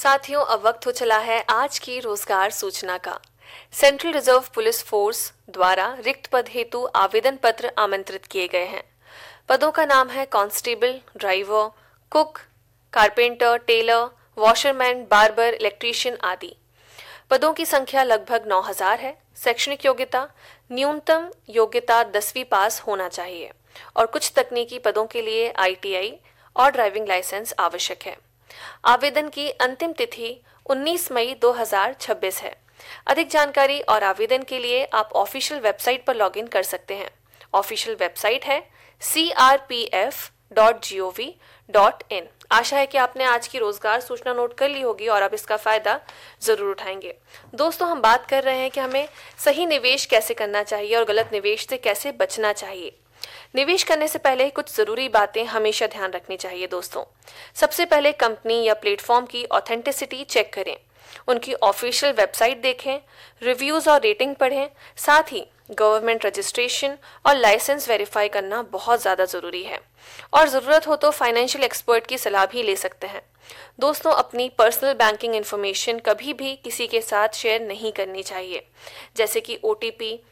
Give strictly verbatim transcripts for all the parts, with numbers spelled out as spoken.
साथियों, अब वक्त हो चला है आज की रोजगार सूचना का। सेंट्रल रिजर्व पुलिस फोर्स द्वारा रिक्त पद हेतु आवेदन पत्र आमंत्रित किए गए हैं। पदों का नाम है constable, driver, cook, carpenter, Taylor, washerman, barber, electrician आदि। पदों की संख्या लगभग नौ हजार है। शैक्षणिक योग्यता, न्यूनतम योग्यता दसवीं पास होना चाहिए और कुछ तकनीकी पदों के लिए आई टी आई और ड्राइविंग लाइसेंस आवश्यक है। आवेदन की अंतिम तिथि उन्नीस मई दो हज़ार छब्बीस है। अधिक जानकारी और आवेदन के लिए आप ऑफिशियल वेबसाइट पर लॉगिन कर सकते हैं। ऑफिशियल वेबसाइट है C R P F dot G O V dot in. आशा है कि आपने आज की रोजगार सूचना नोट कर ली होगी और आप इसका फायदा जरूर उठाएंगे। दोस्तों, हम बात कर रहे हैं कि हमें सही निवेश कैसे करना चाहिए और गलत निवेश से कैसे बचना चाहिए। निवेश करने से पहले कुछ जरूरी बातें हमेशा ध्यान रखनी चाहिए। दोस्तों, सबसे पहले कंपनी या प्लेटफॉर्म की ऑथेंटिसिटी चेक करें, उनकी ऑफिशियल वेबसाइट देखें, रिव्यूज और रेटिंग पढ़ें। साथ ही गवर्नमेंट रजिस्ट्रेशन और लाइसेंस वेरीफाई करना बहुत ज़्यादा ज़रूरी है और ज़रूरत हो तो फाइनेंशियल एक्सपर्ट की सलाह भी ले सकते हैं। दोस्तों, अपनी पर्सनल बैंकिंग इन्फॉर्मेशन कभी भी किसी के साथ शेयर नहीं करनी चाहिए, जैसे कि O T P,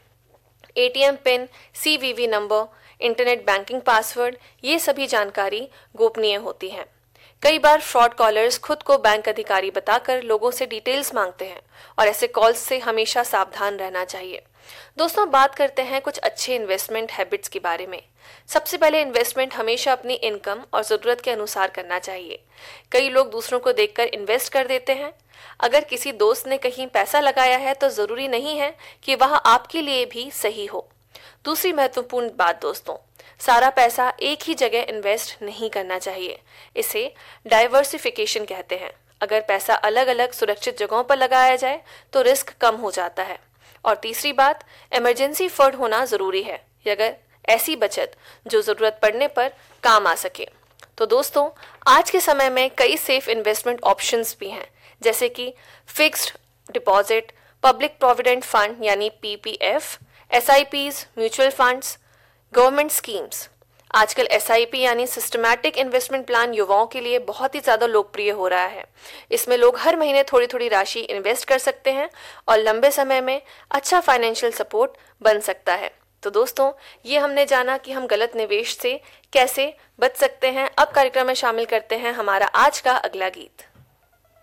A T M pin, C we we number, internet banking password. ये सभी जानकारी गोपनीय होती हैं। कई बार फ्रॉड कॉलर्स खुद को बैंक अधिकारी बताकर लोगों से डिटेल्स मांगते हैं और ऐसे कॉल्स से हमेशा सावधान रहना चाहिए। दोस्तों, बात करते हैं कुछ अच्छे इन्वेस्टमेंट हैबिट्स के बारे में। सबसे पहले, इन्वेस्टमेंट हमेशा अपनी इनकम और ज़रूरत के अनुसार करना चाहिए। कई लोग दूसरों को देखकर इन्वेस्ट कर देते हैं। अगर किसी दोस्त ने कहीं पैसा लगाया है तो ज़रूरी नहीं है कि वह आपके लिए भी सही हो। दूसरी महत्वपूर्ण बात दोस्तों, सारा पैसा एक ही जगह इन्वेस्ट नहीं करना चाहिए। इसे डाइवर्सिफिकेशन कहते हैं। अगर पैसा अलग अलग सुरक्षित जगहों पर लगाया जाए तो रिस्क कम हो जाता है। और तीसरी बात, इमरजेंसी फंड होना ज़रूरी है, अगर ऐसी बचत जो ज़रूरत पड़ने पर काम आ सके। तो दोस्तों, आज के समय में कई सेफ इन्वेस्टमेंट ऑप्शंस भी हैं, जैसे कि fixed deposit, public provident fund यानी P P F, S I Pease, mutual funds, government schemes. आजकल एस आई पी यानी सिस्टमैटिक इन्वेस्टमेंट प्लान युवाओं के लिए बहुत ही ज़्यादा लोकप्रिय हो रहा है। इसमें लोग हर महीने थोड़ी थोड़ी राशि इन्वेस्ट कर सकते हैं और लंबे समय में अच्छा फाइनेंशियल सपोर्ट बन सकता है। तो दोस्तों, ये हमने जाना कि हम गलत निवेश से कैसे बच सकते हैं। अब कार्यक्रम में शामिल करते हैं हमारा आज का अगला गीत।